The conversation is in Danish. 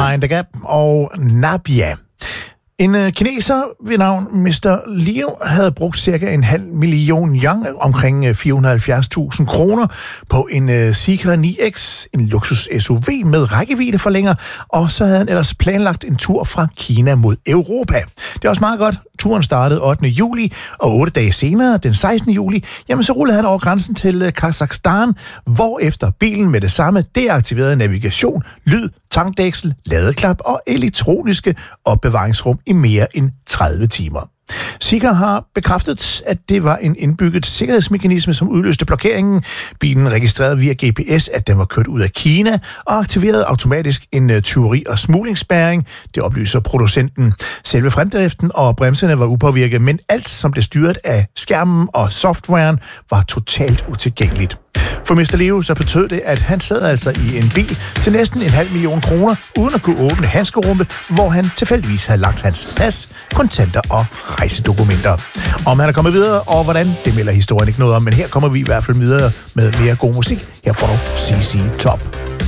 Mind the Gap og Nabia. En kineser ved navn Mr. Liu havde brugt cirka 500.000 yuan, omkring 470.000 kroner, på en Zeekr 9X, en luksus SUV med rækkeviddeforlænger, og så havde han ellers planlagt en tur fra Kina mod Europa. Det er også meget godt. Turen startede 8. juli, og 8 dage senere, den 16. juli, jamen så rullede han over grænsen til Kazakhstan, hvorefter bilen med det samme deaktiverede navigation, lyd, tankdæksel, ladeklap og elektroniske opbevaringsrum i mere end 30 timer. Zeekr har bekræftet, at det var en indbygget sikkerhedsmekanisme, som udløste blokeringen. Bilen registrerede via GPS, at den var kørt ud af Kina, og aktiverede automatisk en tyveri- og smuglingsspærring. Det oplyser producenten. Selve fremdriften og bremserne var upåvirket, men alt, som blev styret af skærmen og softwaren, var totalt utilgængeligt. For Mr. Leo så betød det, at han sad altså i en bil til næsten 500.000 kroner, uden at kunne åbne handskerummet, hvor han tilfældigvis havde lagt hans pas, kontanter og rejsedokumenter. Om han er kommet videre, og hvordan, det melder historien ikke noget om, men her kommer vi i hvert fald videre med mere god musik. Her får du CC Top.